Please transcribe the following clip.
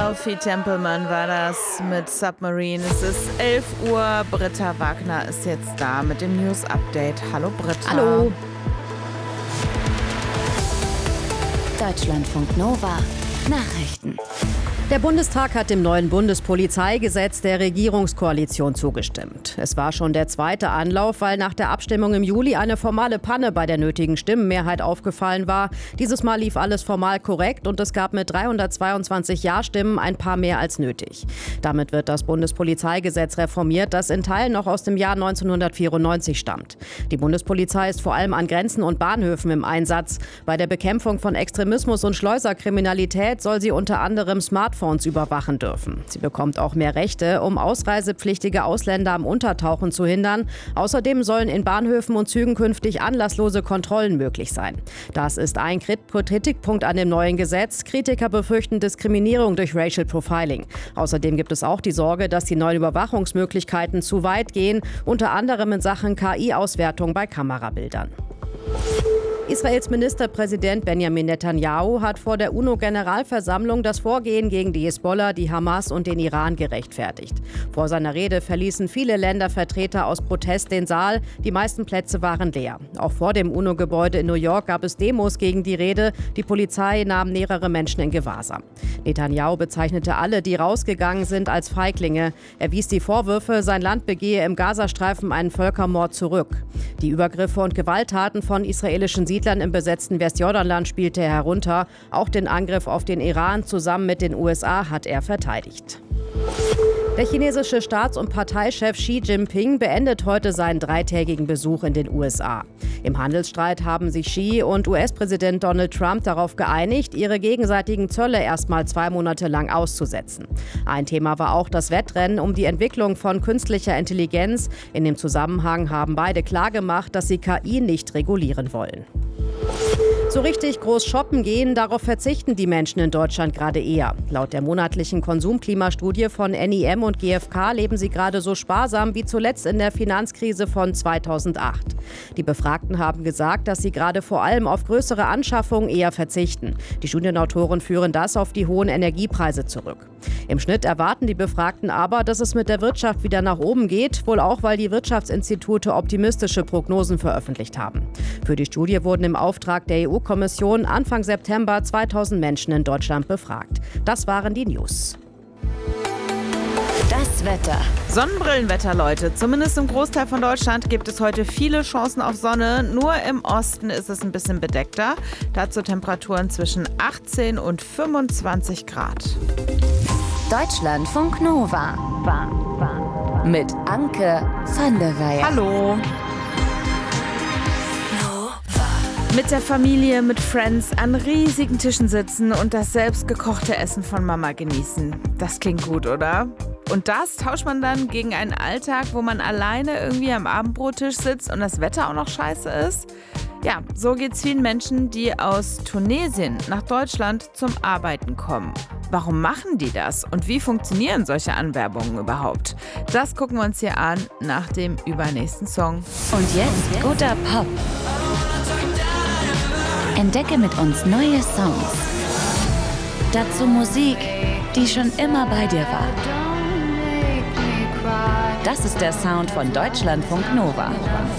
Sophie Templeman war das mit Submarine. Es ist 11 Uhr. Britta Wagner ist jetzt da mit dem News Update. Hallo Britta. Hallo. Deutschlandfunk Nova Nachrichten. Der Bundestag hat dem neuen Bundespolizeigesetz der Regierungskoalition zugestimmt. Es war schon der zweite Anlauf, weil nach der Abstimmung im Juli eine formale Panne bei der nötigen Stimmenmehrheit aufgefallen war. Dieses Mal lief alles formal korrekt und es gab mit 322 Ja-Stimmen ein paar mehr als nötig. Damit wird das Bundespolizeigesetz reformiert, das in Teilen noch aus dem Jahr 1994 stammt. Die Bundespolizei ist vor allem an Grenzen und Bahnhöfen im Einsatz. Bei der Bekämpfung von Extremismus und Schleuserkriminalität soll sie unter anderem Smartphones überwachen dürfen. Sie bekommt auch mehr Rechte, um ausreisepflichtige Ausländer am Untertauchen zu hindern. Außerdem sollen in Bahnhöfen und Zügen künftig anlasslose Kontrollen möglich sein. Das ist ein Kritikpunkt an dem neuen Gesetz. Kritiker befürchten Diskriminierung durch Racial Profiling. Außerdem gibt es auch die Sorge, dass die neuen Überwachungsmöglichkeiten zu weit gehen, unter anderem in Sachen KI-Auswertung bei Kamerabildern. Israels Ministerpräsident Benjamin Netanyahu hat vor der UNO-Generalversammlung das Vorgehen gegen die Hisbollah, die Hamas und den Iran gerechtfertigt. Vor seiner Rede verließen viele Ländervertreter aus Protest den Saal. Die meisten Plätze waren leer. Auch vor dem UNO-Gebäude in New York gab es Demos gegen die Rede. Die Polizei nahm mehrere Menschen in Gewahrsam. Netanyahu bezeichnete alle, die rausgegangen sind, als Feiglinge. Er wies die Vorwürfe, sein Land begehe im Gazastreifen einen Völkermord zurück. Die Übergriffe und Gewalttaten von israelischen Siedlern im besetzten Westjordanland spielte er herunter. Auch den Angriff auf den Iran zusammen mit den USA hat er verteidigt. Der chinesische Staats- und Parteichef Xi Jinping beendet heute seinen dreitägigen Besuch in den USA. Im Handelsstreit haben sich Xi und US-Präsident Donald Trump darauf geeinigt, ihre gegenseitigen Zölle erstmal 2 Monate lang auszusetzen. Ein Thema war auch das Wettrennen um die Entwicklung von künstlicher Intelligenz. In dem Zusammenhang haben beide klargemacht, dass sie KI nicht regulieren wollen. So richtig groß shoppen gehen, darauf verzichten die Menschen in Deutschland gerade eher. Laut der monatlichen Konsumklimastudie von NIM und GfK leben sie gerade so sparsam wie zuletzt in der Finanzkrise von 2008. Die Befragten haben gesagt, dass sie gerade vor allem auf größere Anschaffungen eher verzichten. Die Studienautoren führen das auf die hohen Energiepreise zurück. Im Schnitt erwarten die Befragten aber, dass es mit der Wirtschaft wieder nach oben geht, wohl auch, weil die Wirtschaftsinstitute optimistische Prognosen veröffentlicht haben. Für die Studie wurden im Auftrag der EU-Kommission Anfang September 2000 Menschen in Deutschland befragt. Das waren die News. Das Wetter. Sonnenbrillenwetter, Leute. Zumindest im Großteil von Deutschland gibt es heute viele Chancen auf Sonne. Nur im Osten ist es ein bisschen bedeckter. Dazu Temperaturen zwischen 18 und 25 Grad. Deutschlandfunk Nova. Mit Anke van der Weyer. Hallo. Mit der Familie, mit Friends an riesigen Tischen sitzen und das selbstgekochte Essen von Mama genießen. Das klingt gut, oder? Und das tauscht man dann gegen einen Alltag, wo man alleine irgendwie am Abendbrottisch sitzt und das Wetter auch noch scheiße ist? Ja, so geht's vielen Menschen, die aus Tunesien nach Deutschland zum Arbeiten kommen. Warum machen die das und wie funktionieren solche Anwerbungen überhaupt? Das gucken wir uns hier an nach dem übernächsten Song. Und jetzt guter Pop. Entdecke mit uns neue Songs. Dazu Musik, die schon immer bei dir war. Das ist der Sound von Deutschlandfunk Nova.